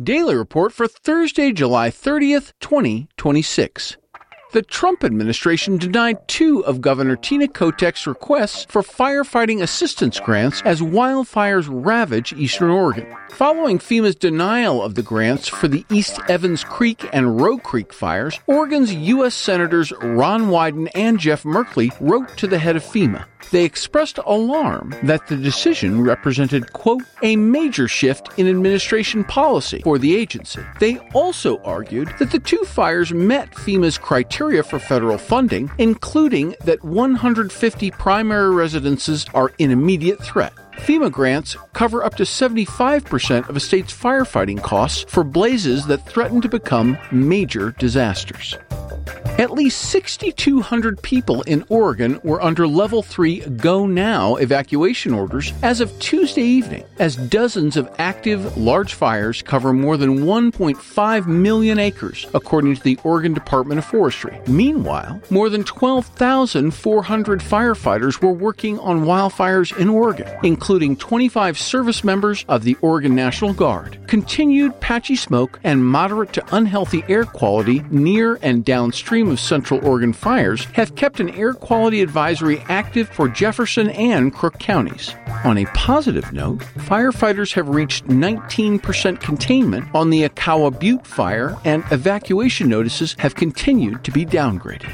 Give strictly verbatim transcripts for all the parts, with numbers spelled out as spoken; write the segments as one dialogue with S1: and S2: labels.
S1: Daily Report for Thursday, July thirtieth, twenty twenty-six. The Trump administration denied two of Governor Tina Kotek's requests for firefighting assistance grants as wildfires ravage eastern Oregon. Following FEMA's denial of the grants for the East Evans Creek and Roe Creek fires, Oregon's U S Senators Ron Wyden and Jeff Merkley wrote to the head of FEMA. They expressed alarm that the decision represented, quote, a major shift in administration policy for the agency. They also argued that the two fires met FEMA's criteria for federal funding, including that one hundred fifty primary residences are in immediate threat. FEMA grants cover up to seventy-five percent of a state's firefighting costs for blazes that threaten to become major disasters. At least six thousand two hundred people in Oregon were under Level three Go Now evacuation orders as of Tuesday evening, as dozens of active, large fires cover more than one point five million acres, according to the Oregon Department of Forestry. Meanwhile, more than twelve thousand four hundred firefighters were working on wildfires in Oregon, including twenty-five service members of the Oregon National Guard. Continued patchy smoke and moderate to unhealthy air quality near and downstream of Central Oregon fires have kept an air quality advisory active for Jefferson and Crook counties. On a positive note, firefighters have reached nineteen percent containment on the Akawa Butte fire, and evacuation notices have continued to be downgraded.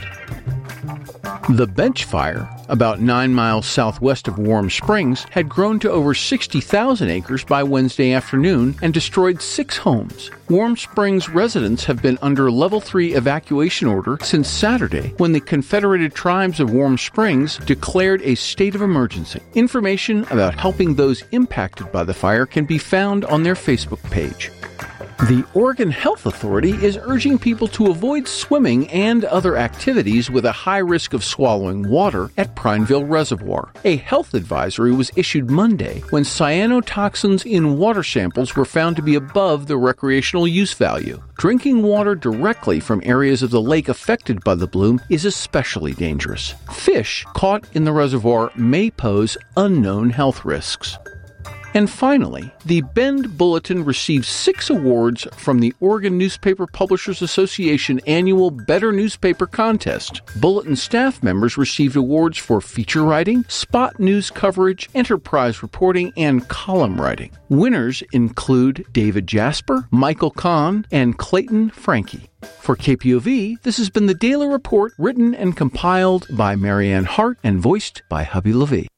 S1: The Bench Fire, about nine miles southwest of Warm Springs, had grown to over sixty thousand acres by Wednesday afternoon and destroyed six homes. Warm Springs residents have been under Level three evacuation order since Saturday, when the Confederated Tribes of Warm Springs declared a state of emergency. Information about helping those impacted by the fire can be found on their Facebook page. The Oregon Health Authority is urging people to avoid swimming and other activities with a high risk of swallowing water at Prineville Reservoir. A health advisory was issued Monday when cyanotoxins in water samples were found to be above the recreational use value. Drinking water directly from areas of the lake affected by the bloom is especially dangerous. Fish caught in the reservoir may pose unknown health risks. And finally, the Bend Bulletin received six awards from the Oregon Newspaper Publishers Association annual Better Newspaper Contest. Bulletin staff members received awards for feature writing, spot news coverage, enterprise reporting, and column writing. Winners include David Jasper, Michael Kahn, and Clayton Frankie. For K P O V, this has been the Daily Report, written and compiled by Marianne Hart and voiced by Hubby Levy.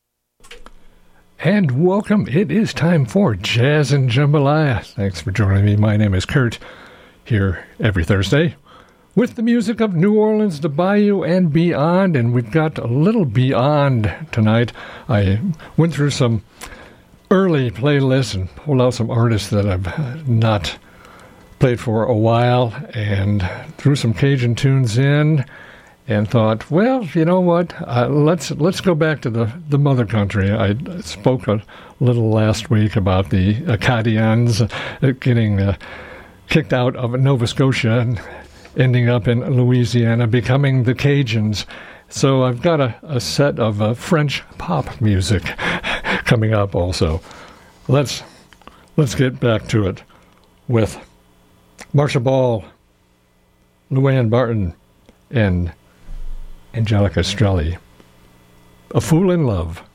S2: And welcome. It is time for Jazz and Jambalaya. Thanks for joining me. My name is Kurt, here every Thursday with the music of New Orleans, the Bayou, and beyond. And we've got a little beyond tonight. I went through some early playlists and pulled out some artists that I've not played for a while and threw some Cajun tunes in. And thought, well, you know what? Uh, let's let's go back to the, the mother country. I spoke a little last week about the Acadians uh, getting uh, kicked out of Nova Scotia and ending up in Louisiana, becoming the Cajuns. So I've got a, a set of uh, French pop music coming up also. Let's let's get back to it with Marcia Ball, Luann Barton, and Angelica Strelly, A Fool in Love.